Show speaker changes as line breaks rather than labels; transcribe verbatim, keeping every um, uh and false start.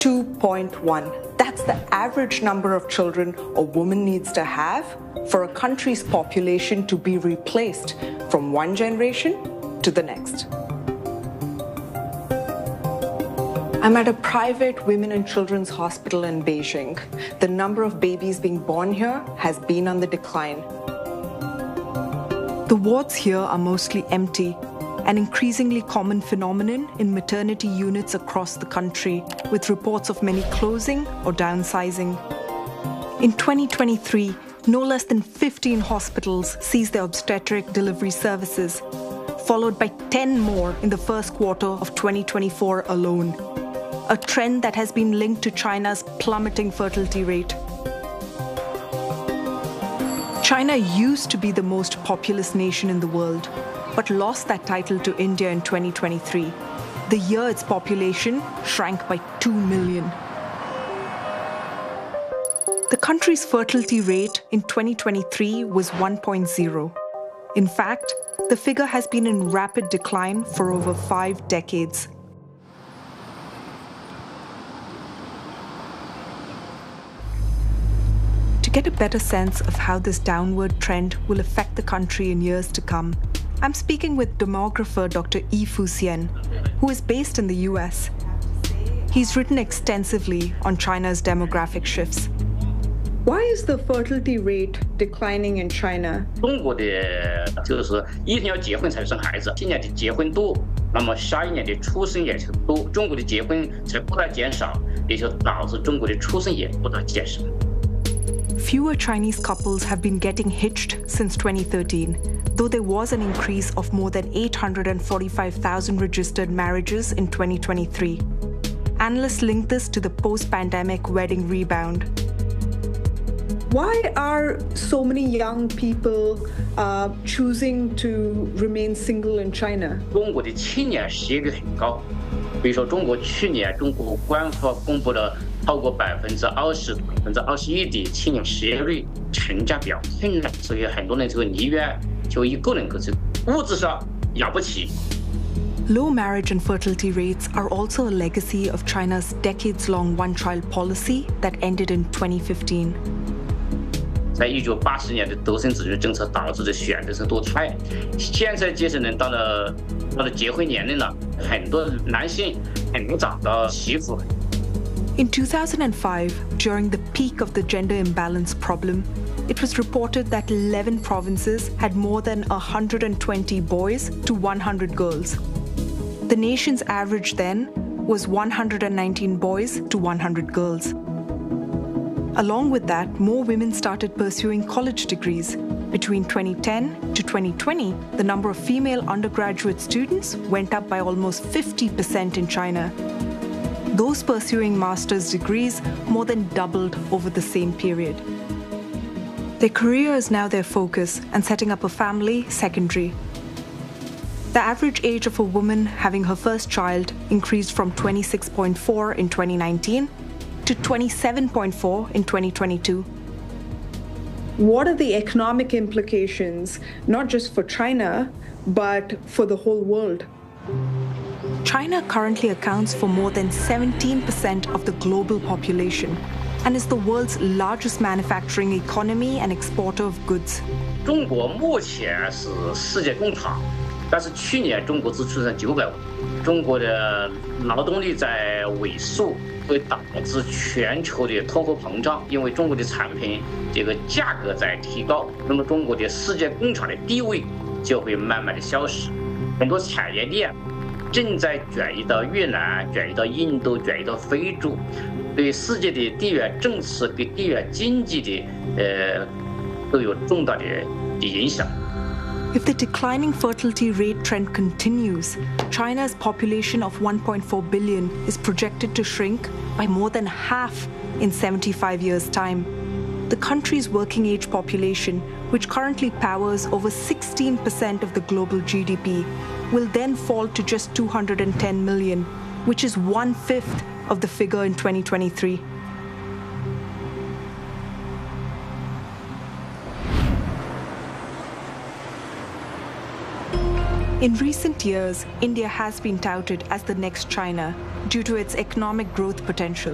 two point one. That's the average number of children a woman needs to have for a country's population to be replaced from one generation to the next. I'm at a private women and children's hospital in Beijing. The number of babies being born here has been on the decline. The wards here are mostly empty, an increasingly common phenomenon in maternity units across the country, with reports of many closing or downsizing. In twenty twenty-three, no less than fifteen hospitals ceased their obstetric delivery services, followed by ten more in the first quarter of twenty twenty-four alone, a trend that has been linked to China's plummeting fertility rate. China used to be the most populous nation in the world, but lost that title to India in twenty twenty-three, the year its population shrank by two million. The country's fertility rate in twenty twenty-three was one point zero. In fact, the figure has been in rapid decline for over five decades. To get a better sense of how this downward trend will affect the country in years to come, I'm speaking with demographer Doctor Yifu Xian, who is based in the U S. He's written extensively on China's demographic shifts. Why is the fertility rate declining in China?
中国的就是一定要结婚才生孩子，今年的结婚多，那么下一年的出生也是多。中国的结婚是不断减少，也就导致中国的出生也不断减少。
Fewer Chinese couples have been getting hitched since twenty thirteen, though there was an increase of more than eight hundred forty-five thousand registered marriages in twenty twenty-three. Analysts link this to the post-pandemic wedding rebound. Why are so many young people uh, choosing to remain single in China?
中国的青年失业率很高，比如说中国去年中国官方公布了超过百分之二十、百分之二十一的青年失业率，成家表困难，所以很多人就宁愿就一个人过去，物质上养不起。
Low marriage and fertility rates are also a legacy of China's decades-long one-child policy that ended in twenty fifteen.
在一九八十年的独生子女政策导致的选择性堕胎，现在接生人到了到了结婚年龄了，很多男性很难找到媳妇。
In two thousand five, during the peak of the gender imbalance problem, it was reported that eleven provinces had more than one hundred twenty boys to one hundred girls. The nation's average then was one hundred nineteen boys to one hundred girls. Along with that, more women started pursuing college degrees. Between twenty ten to twenty twenty, the number of female undergraduate students went up by almost fifty percent in China. Those pursuing master's degrees more than doubled over the same period. Their career is now their focus, and setting up a family secondary. The average age of a woman having her first child increased from twenty-six point four in twenty nineteen to twenty-seven point four in twenty twenty-two. What are the economic implications, not just for China, but for the whole world? China currently accounts for more than seventeen percent of the global population and is the world's largest manufacturing economy and exporter of goods.
中国目前是世界工厂，但是去年中国只出生九百万。中国的劳动力在萎缩，会导致全球的通货膨胀，因为中国的产品这个价格在提高，那么中国的世界工厂的地位就会慢慢的消失，很多产业链 正在转移到越南、转移到印度、转移到非洲，对世界的地缘政治跟地缘经济的呃都有重大的的影响。
If the declining fertility rate trend continues, China's population of one point four billion is projected to shrink by more than half in seventy-five years' time. The country's working-age population, which currently powers over sixteen percent of the global G D P, will then fall to just two hundred ten million, which is one-fifth of the figure in twenty twenty-three. In recent years, India has been touted as the next China due to its economic growth potential.